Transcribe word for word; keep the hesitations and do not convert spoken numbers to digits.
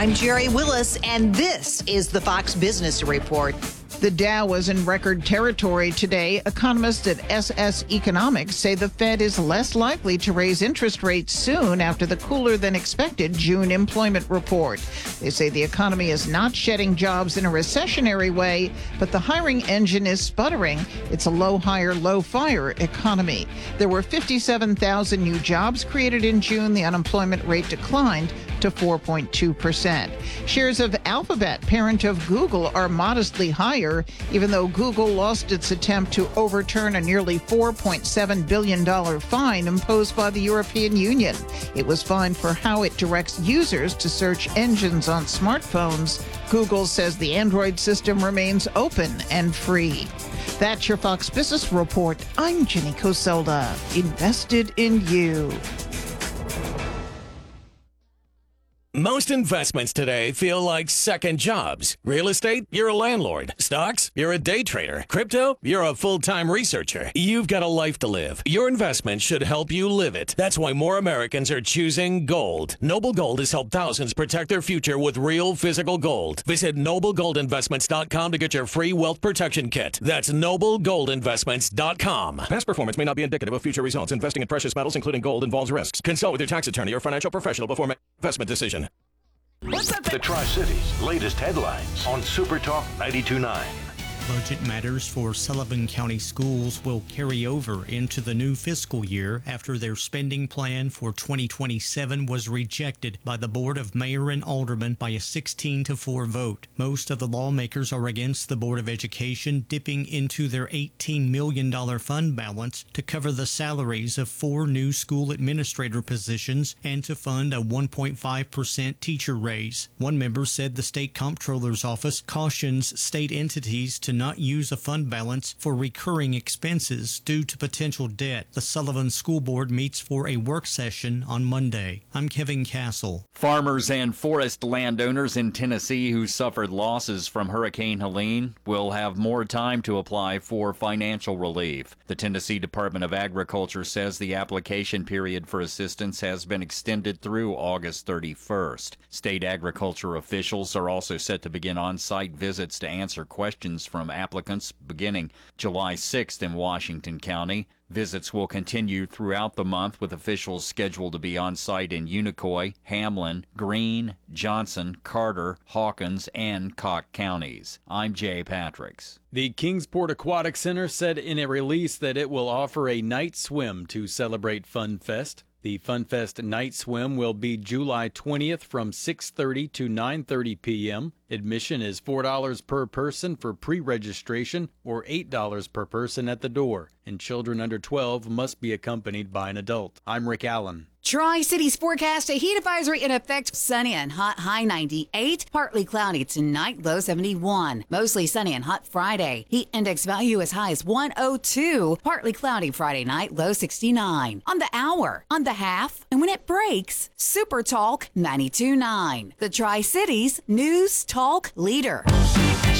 I'm Jerry Willis, and this is the Fox Business Report. The Dow was in record territory today. Economists at S S Economics say the Fed is less likely to raise interest rates soon after the cooler than expected June employment report. They say the economy is not shedding jobs in a recessionary way, but the hiring engine is sputtering. It's a low hire, low fire economy. There were fifty-seven thousand new jobs created in June. The unemployment rate declined to four point two percent. Shares of Alphabet, parent of Google, are modestly higher, even though Google lost its attempt to overturn a nearly four point seven billion dollars fine imposed by the European Union. It was fined for how it directs users to search engines on smartphones. Google says the Android system remains open and free. That's your Fox Business Report. I'm Jenny Coselda. Invested in you. Most investments today feel like second jobs. Real estate, you're a landlord. Stocks, you're a day trader. Crypto, you're a full-time researcher. You've got a life to live. Your investment should help you live it. That's why more Americans are choosing gold. Noble Gold has helped thousands protect their future with real physical gold. Visit noble gold investments dot com to get your free wealth protection kit. That's noble gold investments dot com. Past performance may not be indicative of future results. Investing in precious metals, including gold, involves risks. Consult with your tax attorney or financial professional before making an investment decision. The Tri-Cities latest headlines on Super Talk ninety-two point nine. Budget matters for Sullivan County Schools will carry over into the new fiscal year after their spending plan for twenty twenty-seven was rejected by the Board of Mayor and Aldermen by a sixteen to four vote. Most of the lawmakers are against the Board of Education dipping into their eighteen million dollars fund balance to cover the salaries of four new school administrator positions and to fund a one point five percent teacher raise. One member said the state comptroller's office cautions state entities to not use a fund balance for recurring expenses due to potential debt. The Sullivan School Board meets for a work session on Monday. I'm Kevin Castle. Farmers and forest landowners in Tennessee who suffered losses from Hurricane Helene will have more time to apply for financial relief. The Tennessee Department of Agriculture says the application period for assistance has been extended through August thirty-first. State agriculture officials are also set to begin on-site visits to answer questions from applicants beginning July sixth in Washington County. Visits will continue throughout the month with officials scheduled to be on site in Unicoi, Hamlin, Greene, Johnson, Carter, Hawkins, and Cocke counties. I'm Jay Patricks. The Kingsport Aquatic Center said in a release that it will offer a night swim to celebrate Fun Fest. The Fun Fest night swim will be July twentieth from six thirty to nine thirty p.m. Admission is four dollars per person for pre-registration or eight dollars per person at the door, and children under twelve must be accompanied by an adult. I'm Rick Allen. Tri-Cities forecast, a heat advisory in effect. Sunny and hot, high ninety-eight. Partly cloudy tonight, low seventy-one. Mostly sunny and hot Friday. Heat index value as high as one oh two. Partly cloudy Friday night, low sixty-nine. On the hour, on the half, and when it breaks, Super Talk ninety-two point nine. The Tri-Cities News Talk Leader.